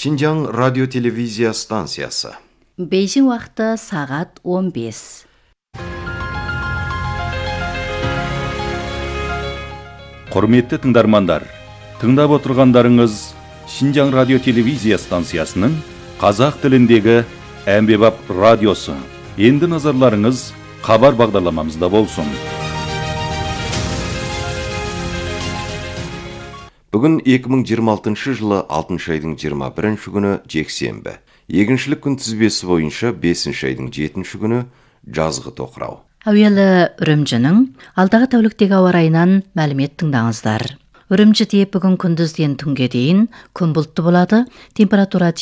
Шинжаң радио-телевизия станциясы. Бейжің уақыты сағат 15. Құрметті тыңдармандар, тыңдап отырғандарыңыз Шинжаң радио-телевизия станциясының қазақ тіліндегі әмбебап радиосы. Енді назарларыңыз хабар бағдарламамызда болсын. Бүгін 2026 жылы 6 айдың 21 күні жексенбі. Егіншілік күнтізбесі бойынша 5 айдың 7 күні жазғы тоқырау. Әуелі Үрімжінің алдағы тәуліктегі ауа райынан мәлімет тыңдаңыздар. Үрімжіде бүгін күндізден түнге дейін күн бұлтты болады, температура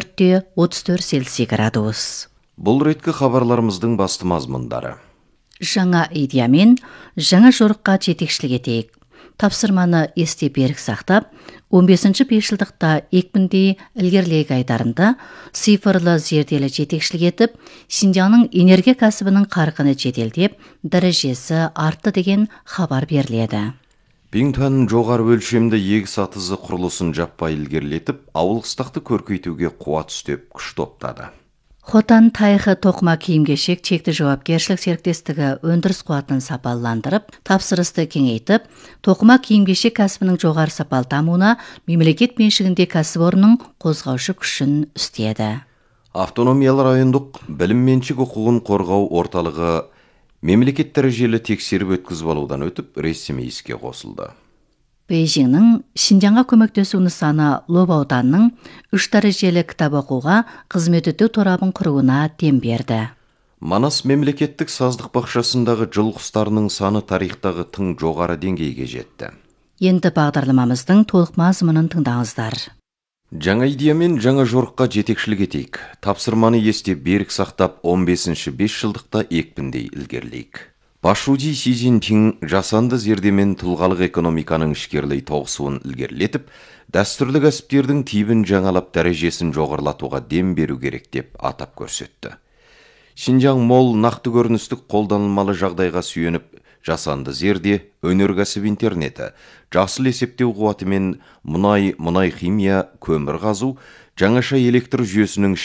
24-34 Цельсий градус. Бұл реткі хабарларымыздың басты мазмұндары. Жаңа идеямен жаңа жорыққа жетекшілік етейік. Тапсырманы есте берік сақтап, 15-ші бесжылдықта екпіндей ілгерілегі айдарында цифрлы зерделі жетекшілік етіп, Шинжаңның энергия кәсібінің қарқыны жеделдеп, дәрежесі артты деген хабар беріледі. Бингтон жоғары өлшемді егіс атызы құрылысын жаппай ілгерілетіп, ауылқыстақты көркейтуге қуат үстеп күш топтады. Хотан Тайхы тоқыма киім-кешек шекті жауапкершілік серіктестігі өндіріс қуатын сапаландырып, тапсырысты кеңейтіп, тоқыма киім-кешек кәсібінің жоғары сапалы дамуына мемлекет меншігінде кәсіпорынның қозғаушы күшін үстеді. Автономиялы райондық білім меншік құқығын қорғау орталығы мемлекет дәрежелі тексеріп өткізіп алудан өтіп, ресми іске қосылды. Бейжіңнің Шинжаңға көмектесу нысаны Лоба ауданының 3 дәрежелі кітап оқуға қызмет ету торабын құруына дем берді. Манас мемлекеттік саздық бақшасындағы жыл құстарының саны тарихтағы тың жоғары деңгейге жетті. Енді бағдарламамыздың толық мазмұнын тыңдаңыздар. Жаңа идеямен жаңа жорыққа жетекшілік етейік. Тапсырманы есте берік сақтап, 15-ші бесжылдықта екпіндей ілгерілейік. Пашуди Си Цзиньпин жасанды зердемен тұлғалық экономиканың ішкерлей тоғысуын ілгерілетіп, дәстүрлі кәсіптердің тибін жаңалап дәрежесін жоғарлатуға дем беру керек деп атап көрсетті. Шинжаң мол нақты көріністік қолданылмалы жағдайға сүйеніп, жасанды зерде, өнеркәсіп интернеті, жасыл есептеу қуатымен мұнай химия, көмір қазу, жаңаша электр жүйесінің